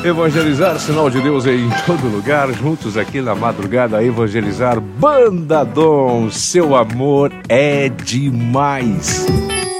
Evangelizar, sinal de Deus em todo lugar, juntos aqui na madrugada a evangelizar. Banda Dom, seu amor é demais.